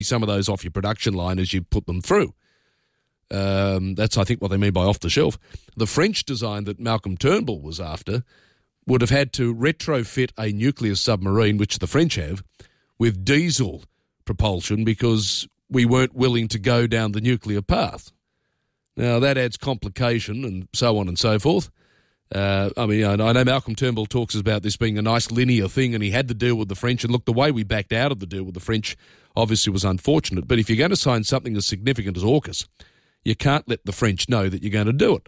some of those off your production line as you put them through. That's, I think, what they mean by off the shelf. The French design that Malcolm Turnbull was after would have had to retrofit a nuclear submarine, which the French have, with diesel propulsion because we weren't willing to go down the nuclear path. Now, that adds complication and so on and so forth. I know Malcolm Turnbull talks about this being a nice linear thing, and he had to deal with the French. And look, the way we backed out of the deal with the French obviously was unfortunate. But if you're going to sign something as significant as AUKUS, you can't let the French know that you're going to do it.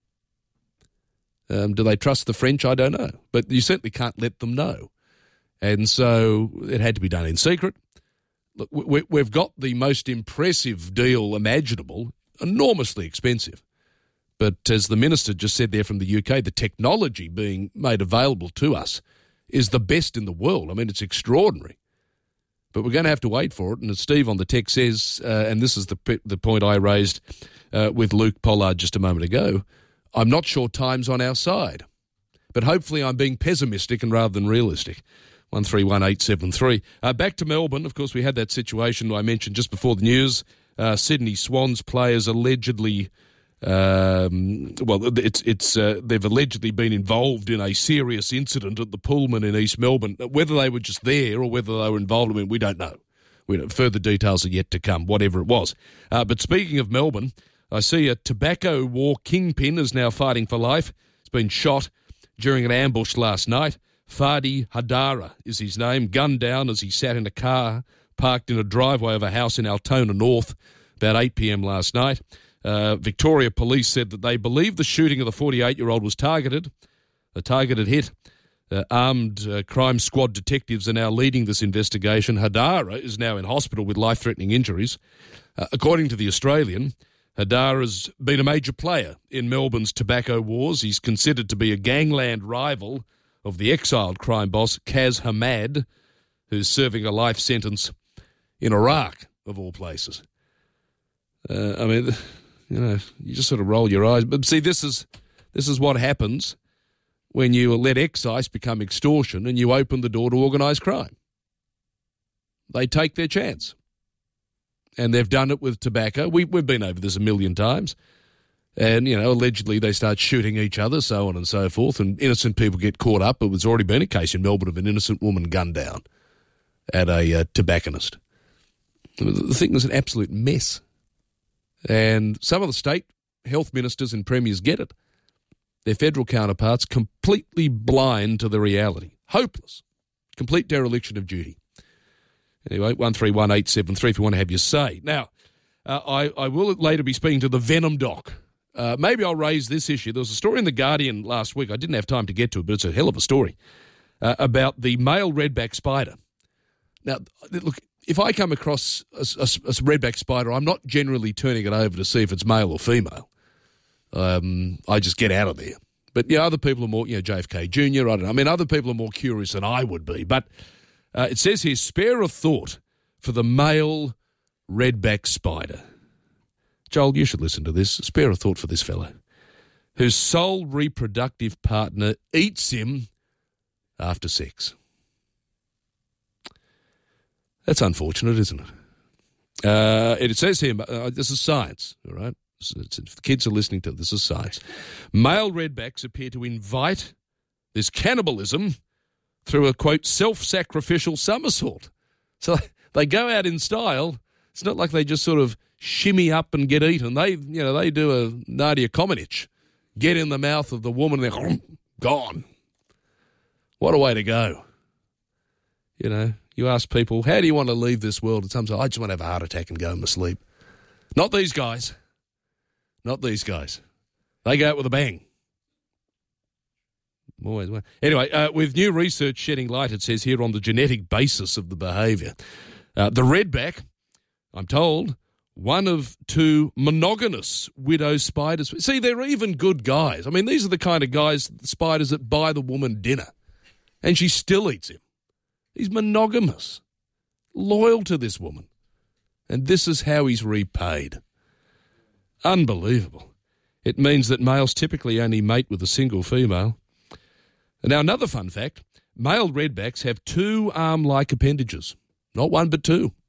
Do they trust the French? I don't know. But you certainly can't let them know. And so it had to be done in secret. Look, we've got the most impressive deal imaginable, enormously expensive. But as the Minister just said there from the UK, the technology being made available to us is the best in the world. I mean, it's extraordinary. But we're going to have to wait for it. And as Steve on the text says, and this is the point I raised with Luke Pollard just a moment ago, I'm not sure time's on our side. But hopefully I'm being pessimistic and rather than realistic. 131873. Back to Melbourne. Of course, we had that situation I mentioned just before the news. Sydney Swans players allegedly... they've allegedly been involved in a serious incident at the Pullman in East Melbourne. Whether they were just there or whether they were involved in it, we don't know. Further details are yet to come, whatever it was. But speaking of Melbourne, I see a tobacco war kingpin is now fighting for life. He's been shot during an ambush last night. Fadi Hadara is his name, gunned down as he sat in a car parked in a driveway of a house in Altona North about 8 p.m. last night. Victoria Police said that they believe the shooting of the 48-year-old was targeted, a targeted hit. Armed crime squad detectives are now leading this investigation. Hadara is now in hospital with life-threatening injuries. According to The Australian, Hadara's been a major player in Melbourne's tobacco wars. He's considered to be a gangland rival of the exiled crime boss Kaz Hamad, who's serving a life sentence in Iraq, of all places. You just sort of roll your eyes. But see, this is what happens when you let excise become extortion and you open the door to organised crime. They take their chance. And they've done it with tobacco. We've been over this a million times. And, allegedly they start shooting each other, so on and so forth, and innocent people get caught up. But there's already been a case in Melbourne of an innocent woman gunned down at a tobacconist. The thing is an absolute mess. And some of the state health ministers and premiers get it. Their federal counterparts completely blind to the reality. Hopeless. Complete dereliction of duty. Anyway, 131873 if you want to have your say. Now, I will later be speaking to the Venom doc. Maybe I'll raise this issue. There was a story in The Guardian last week. I didn't have time to get to it, but it's a hell of a story, about the male redback spider. Now, look, if I come across a redback spider, I'm not generally turning it over to see if it's male or female. I just get out of there. But, other people are more, JFK Jr., I don't know. I mean, other people are more curious than I would be. But it says here, spare a thought for the male redback spider. Joel, you should listen to this. Spare a thought for this fellow, whose sole reproductive partner eats him after sex. That's unfortunate, isn't it? It says here, this is science, all right? If the kids are listening to this is science. Male redbacks appear to invite this cannibalism through a, quote, self-sacrificial somersault. So they go out in style. It's not like they just sort of shimmy up and get eaten. They do a Nadia Comaneci, get in the mouth of the woman and they're gone. What a way to go. You ask people, how do you want to leave this world? And some say, I just want to have a heart attack and go home to sleep. Not these guys. Not these guys. They go out with a bang. Always. Anyway, with new research shedding light, it says here, on the genetic basis of the behaviour. The redback, I'm told, one of two monogamous widow spiders. See, they're even good guys. I mean, these are the kind of guys, the spiders that buy the woman dinner, and she still eats him. He's monogamous, loyal to this woman, and this is how he's repaid. Unbelievable. It means that males typically only mate with a single female. Now, another fun fact, male redbacks have two arm-like appendages. Not one, but two.